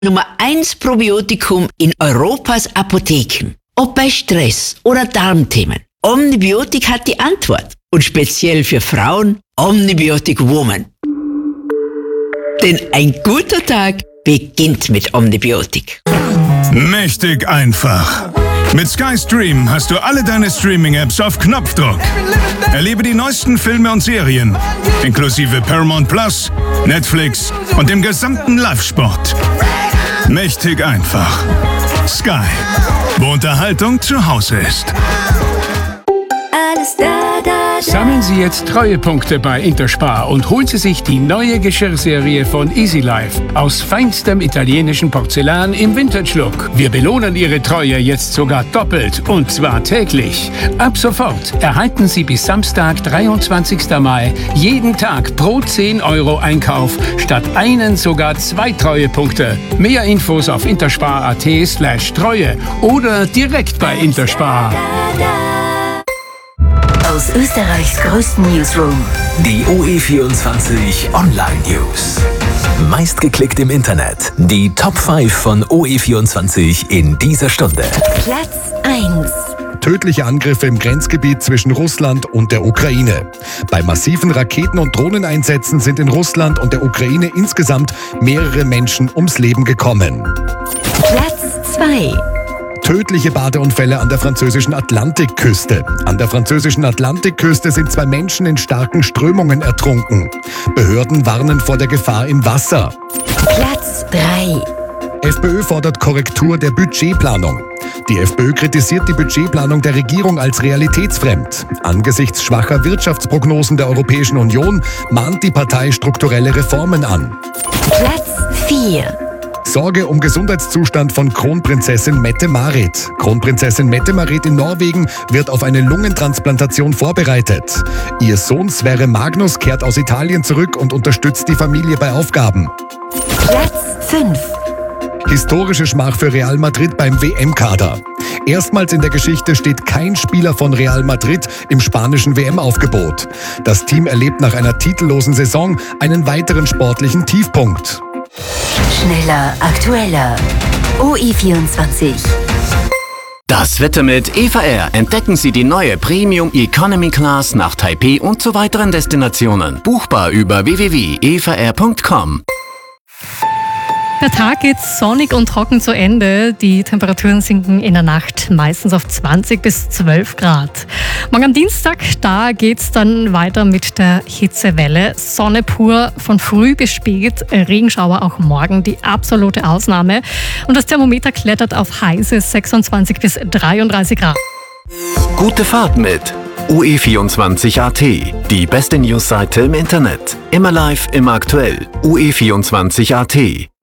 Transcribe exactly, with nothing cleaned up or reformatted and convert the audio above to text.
Nummer eins Probiotikum in Europas Apotheken. Ob bei Stress oder Darmthemen. Omnibiotik hat die Antwort. Und speziell für Frauen Omnibiotic Woman. Denn ein guter Tag beginnt mit Omnibiotik. Mächtig einfach. Mit Sky Stream hast du alle deine Streaming-Apps auf Knopfdruck. Erlebe die neuesten Filme und Serien, inklusive Paramount Plus, Netflix und dem gesamten Live-Sport. Mächtig einfach. Sky, wo Unterhaltung zu Hause ist. Alles da, da, da. Sammeln Sie jetzt Treuepunkte bei Interspar und holen Sie sich die neue Geschirrserie von Easy Life aus feinstem italienischen Porzellan im Vintage-Look. Wir belohnen Ihre Treue jetzt sogar doppelt und zwar täglich. Ab sofort erhalten Sie bis Samstag, dreiundzwanzigsten Mai, jeden Tag pro zehn Euro Einkauf statt einen sogar zwei Treuepunkte. Mehr Infos auf interspar.at slash Treue oder direkt bei Interspar. Aus Österreichs größten Newsroom. Die O E vierundzwanzig Online News. Meistgeklickt im Internet. Die Top fünf von O E vierundzwanzig in dieser Stunde. Platz eins. Tödliche Angriffe im Grenzgebiet zwischen Russland und der Ukraine. Bei massiven Raketen- und Drohneneinsätzen sind in Russland und der Ukraine insgesamt mehrere Menschen ums Leben gekommen. Platz zwei. Tödliche Badeunfälle an der französischen Atlantikküste. An der französischen Atlantikküste sind zwei Menschen in starken Strömungen ertrunken. Behörden warnen vor der Gefahr im Wasser. Platz drei. FPÖ fordert Korrektur der Budgetplanung. Die FPÖ kritisiert die Budgetplanung der Regierung als realitätsfremd. Angesichts schwacher Wirtschaftsprognosen der Europäischen Union mahnt die Partei strukturelle Reformen an. Platz vier. Sorge um Gesundheitszustand von Kronprinzessin Mette-Marit. Kronprinzessin Mette-Marit in Norwegen wird auf eine Lungentransplantation vorbereitet. Ihr Sohn Sverre Magnus kehrt aus Italien zurück und unterstützt die Familie bei Aufgaben. Platz fünf. Historische Schmach für Real Madrid beim W M-Kader. Erstmals in der Geschichte steht kein Spieler von Real Madrid im spanischen W M-Aufgebot. Das Team erlebt nach einer titellosen Saison einen weiteren sportlichen Tiefpunkt. Schneller, aktueller. O E vierundzwanzig. Das Wetter mit E V R. Entdecken Sie die neue Premium Economy Class nach Taipei und zu weiteren Destinationen. Buchbar über w w w punkt e v r punkt com. Der Tag geht sonnig und trocken zu Ende. Die Temperaturen sinken in der Nacht meistens auf zwanzig bis zwölf Grad. Morgen am Dienstag, da geht's dann weiter mit der Hitzewelle. Sonne pur von früh bis spät. Regenschauer auch morgen, die absolute Ausnahme. Und das Thermometer klettert auf heiße sechsundzwanzig bis dreiunddreißig Grad. Gute Fahrt mit O E vierundzwanzig Punkt a t. Die beste Newsseite im Internet. Immer live, immer aktuell. O E vierundzwanzig Punkt a t.